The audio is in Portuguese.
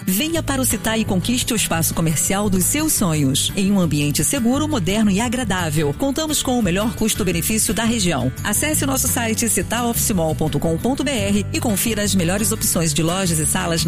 Venha para o Citai e conquiste o espaço comercial dos seus sonhos. Em um ambiente seguro, moderno e agradável. Contamos com o melhor custo-benefício da região. Acesse o nosso site citaofficemall.com.br e confira as melhores opções de lojas e salas